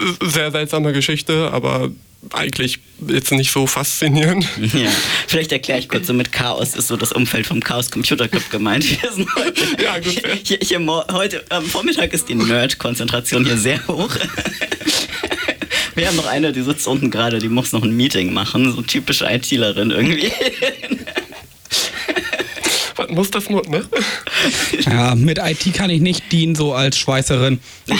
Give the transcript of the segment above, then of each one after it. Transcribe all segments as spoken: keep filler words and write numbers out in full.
sehr seltsame Geschichte, aber eigentlich jetzt nicht so faszinierend. Ja, vielleicht erkläre ich kurz, so mit Chaos ist so das Umfeld vom Chaos Computer Club gemeint. Wir sind heute, ja, gut, ja. Hier, hier, hier, heute am Vormittag ist die Nerd-Konzentration hier sehr hoch. Wir haben noch eine, die sitzt unten gerade, die muss noch ein Meeting machen, so typische ITlerin irgendwie. Was muss das nur, ne? Ja, mit I T kann ich nicht dienen, so als Schweißerin. Ja.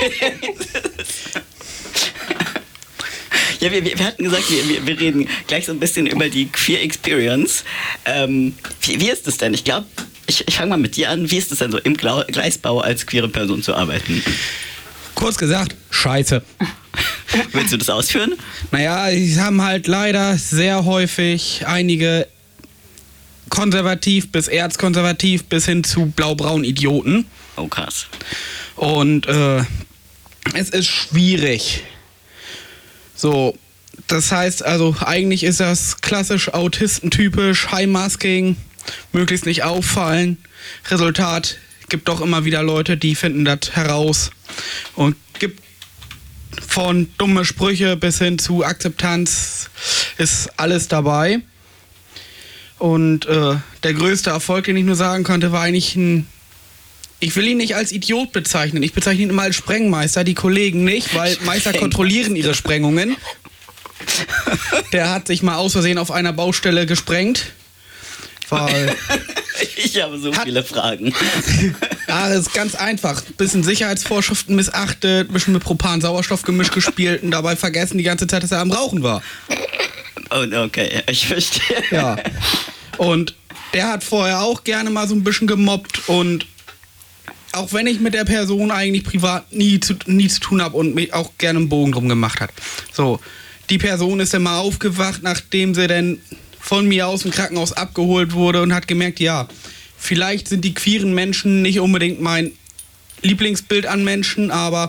Ja, wir, wir hatten gesagt, wir, wir reden gleich so ein bisschen über die Queer Experience. Ähm, wie, wie ist es denn? Ich glaube, ich, ich fange mal mit dir an. Wie ist es denn so im Glau- Gleisbau als queere Person zu arbeiten? Kurz gesagt, scheiße. Willst du das ausführen? Naja, sie haben halt leider sehr häufig einige konservativ bis erzkonservativ bis hin zu blau-braun Idioten. Oh, krass. Und äh, es ist schwierig. So, das heißt also, eigentlich ist das klassisch autistentypisch, High-Masking, möglichst nicht auffallen. Resultat, gibt doch immer wieder Leute, die finden das heraus und gibt von dumme Sprüche bis hin zu Akzeptanz ist alles dabei. Und äh, der größte Erfolg, den ich nur sagen konnte, war eigentlich ein... Ich will ihn nicht als Idiot bezeichnen. Ich bezeichne ihn immer als Sprengmeister, die Kollegen nicht, weil Meister kontrollieren ihre Sprengungen. Der hat sich mal aus Versehen auf einer Baustelle gesprengt. Weil ich habe so viele Fragen. Ja, das ist ganz einfach. Bisschen Sicherheitsvorschriften missachtet, bisschen mit Propan-Sauerstoff-Gemisch gespielt und dabei vergessen die ganze Zeit, dass er am Rauchen war. Oh, okay, ich verstehe. Ja. Und der hat vorher auch gerne mal so ein bisschen gemobbt und auch wenn ich mit der Person eigentlich privat nie zu, nie zu tun habe und mich auch gerne einen Bogen drum gemacht hat. So, die Person ist dann mal aufgewacht, nachdem sie dann von mir aus dem Krankenhaus abgeholt wurde und hat gemerkt, ja, vielleicht sind die queeren Menschen nicht unbedingt mein Lieblingsbild an Menschen, aber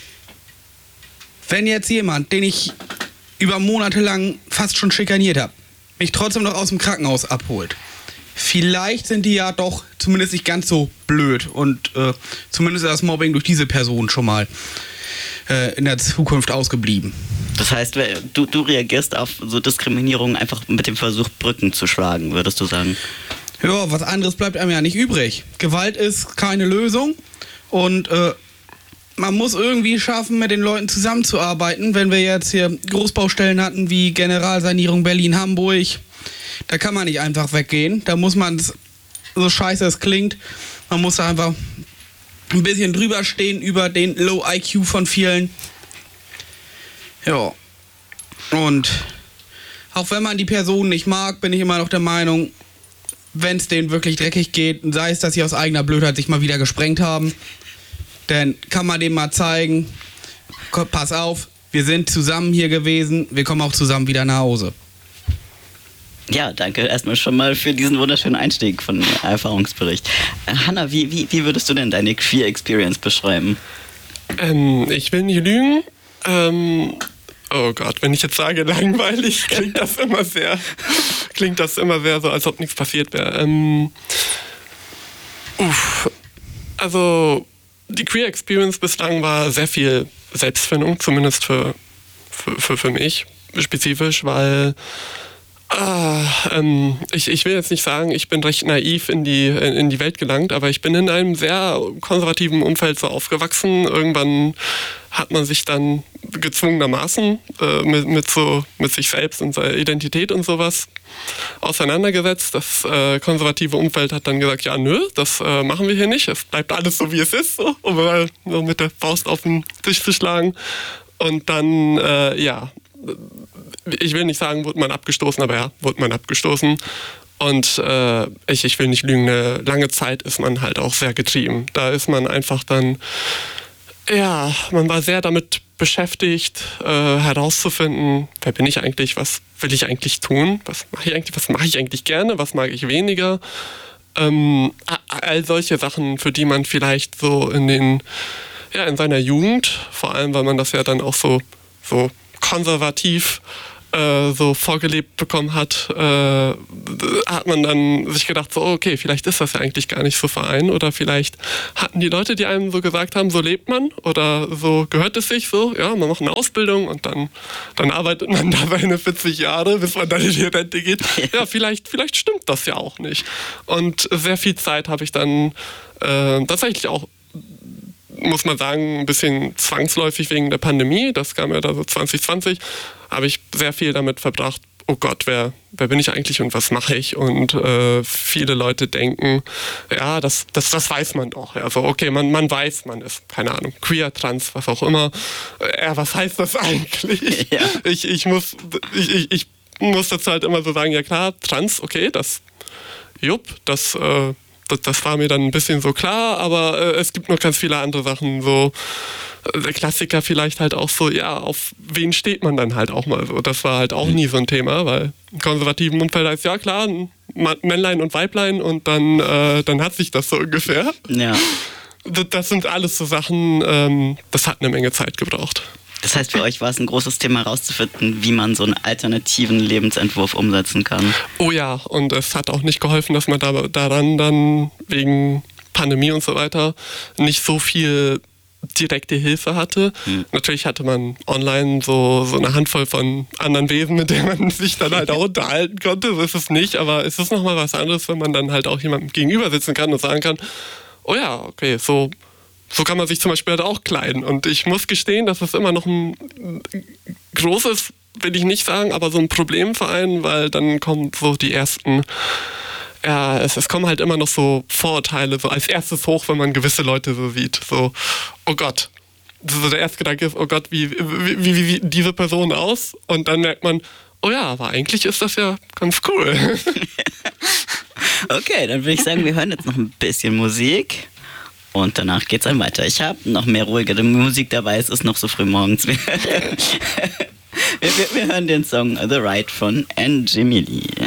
wenn jetzt jemand, den ich über Monate lang fast schon schikaniert habe, mich trotzdem noch aus dem Krankenhaus abholt, vielleicht sind die ja doch zumindest nicht ganz so blöd und äh, zumindest ist das Mobbing durch diese Person schon mal äh, in der Zukunft ausgeblieben. Das heißt, du, du reagierst auf so Diskriminierung einfach mit dem Versuch, Brücken zu schlagen, würdest du sagen? Ja, was anderes bleibt einem ja nicht übrig. Gewalt ist keine Lösung und äh, man muss irgendwie schaffen, mit den Leuten zusammenzuarbeiten. Wenn wir jetzt hier Großbaustellen hatten wie Generalsanierung Berlin-Hamburg, da kann man nicht einfach weggehen. Da muss man, so scheiße es klingt, man muss da einfach ein bisschen drüber stehen über den Low I Q von vielen. Ja. Und auch wenn man die Person nicht mag, bin ich immer noch der Meinung, wenn es denen wirklich dreckig geht, sei es, dass sie aus eigener Blödheit sich mal wieder gesprengt haben, dann kann man dem mal zeigen, pass auf, wir sind zusammen hier gewesen, wir kommen auch zusammen wieder nach Hause. Ja, danke erstmal schon mal für diesen wunderschönen Einstieg von Erfahrungsbericht. Hanna, wie, wie, wie würdest du denn deine Queer Experience beschreiben? Ähm, ich will nicht lügen. Ähm, oh Gott, wenn ich jetzt sage langweilig, klingt das immer sehr, klingt das immer sehr so, als ob nichts passiert wäre. Ähm, uff, also die Queer Experience bislang war sehr viel Selbstfindung, zumindest für, für, für, für mich spezifisch, weil Ah, ähm, ich, ich will jetzt nicht sagen, ich bin recht naiv in die, in, in die Welt gelangt, aber ich bin in einem sehr konservativen Umfeld so aufgewachsen. Irgendwann hat man sich dann gezwungenermaßen äh, mit, mit, so, mit sich selbst und seiner Identität und sowas auseinandergesetzt. Das äh, konservative Umfeld hat dann gesagt, ja nö, das äh, machen wir hier nicht, es bleibt alles so wie es ist, so, um mal so mit der Faust auf den Tisch zu schlagen. Und dann, äh, ja... Ich will nicht sagen, wurde man abgestoßen, aber ja, wurde man abgestoßen. Und äh, ich, ich will nicht lügen, eine lange Zeit ist man halt auch sehr getrieben. Da ist man einfach dann, ja, man war sehr damit beschäftigt, äh, herauszufinden, wer bin ich eigentlich, was will ich eigentlich tun, was mache ich eigentlich, was mache ich eigentlich gerne, was mag ich weniger. Ähm, all solche Sachen, für die man vielleicht so in den, ja, in seiner Jugend, vor allem, weil man das ja dann auch so, so konservativ äh, so vorgelebt bekommen hat, äh, hat man dann sich gedacht, so okay, vielleicht ist das ja eigentlich gar nicht so Verein oder vielleicht hatten die Leute, die einem so gesagt haben, so lebt man oder so gehört es sich so, ja, man macht eine Ausbildung und dann, dann arbeitet man da seine vierzig Jahre, bis man dann in die Rente geht. Ja, vielleicht, vielleicht stimmt das ja auch nicht. Und sehr viel Zeit habe ich dann äh, tatsächlich auch, muss man sagen, ein bisschen zwangsläufig wegen der Pandemie, das kam ja da so zwanzig zwanzig, habe ich sehr viel damit verbracht, oh Gott, wer, wer bin ich eigentlich und was mache ich? Und äh, viele Leute denken, ja, das, das, das weiß man doch. Also okay, man, man weiß, man ist, keine Ahnung, queer, trans, was auch immer. Ja, was heißt das eigentlich? Ja. Ich, ich, muss, ich, ich, ich muss dazu halt immer so sagen, ja klar, trans, okay, das, jupp, das... Äh, Das, das war mir dann ein bisschen so klar, aber äh, es gibt noch ganz viele andere Sachen, so äh, der Klassiker vielleicht halt auch so, ja, auf wen steht man dann halt auch mal so. Das war halt auch nie so ein Thema, weil im konservativen Umfeld heißt, ja klar, ein Männlein und Weiblein und dann, äh, dann hat sich das so ungefähr. Ja. Das, das sind alles so Sachen, ähm, das hat eine Menge Zeit gebraucht. Das heißt, für euch war es ein großes Thema herauszufinden, wie man so einen alternativen Lebensentwurf umsetzen kann. Oh ja, und es hat auch nicht geholfen, dass man da, daran dann wegen Pandemie und so weiter nicht so viel direkte Hilfe hatte. Hm. Natürlich hatte man online so, so eine Handvoll von anderen Wesen, mit denen man sich dann halt auch unterhalten konnte. So ist es nicht, aber es ist nochmal was anderes, wenn man dann halt auch jemandem gegenüber sitzen kann und sagen kann, oh ja, okay, so... So kann man sich zum Beispiel halt auch kleiden. Und ich muss gestehen, dass es immer noch ein großes, will ich nicht sagen, aber so ein Problemverein, weil dann kommen so die ersten, ja, es, es kommen halt immer noch so Vorurteile so als erstes hoch, wenn man gewisse Leute so sieht. So, oh Gott. So der erste Gedanke ist, oh Gott, wie, wie, wie, wie sieht diese Person aus? Und dann merkt man, oh ja, aber eigentlich ist das ja ganz cool. Okay, dann würde ich sagen, wir hören jetzt noch ein bisschen Musik. Und danach geht's dann weiter. Ich habe noch mehr ruhigere Musik dabei, es ist noch so früh morgens. wir, wir, wir hören den Song The Ride von Anne Jimmy Lee.